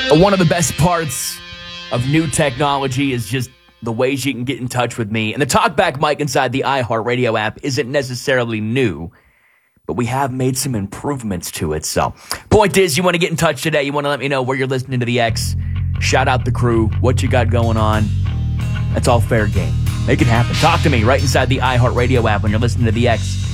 One of the best parts of new technology is just the ways you can get in touch with me. And the TalkBack mic inside the iHeartRadio app isn't necessarily new, but we have made some improvements to it. So, point is, you want to get in touch today. You want to let me know where you're listening to the X. Shout out the crew, what you got going on. That's all fair game. Make it happen. Talk to me right inside the iHeartRadio app when you're listening to the X.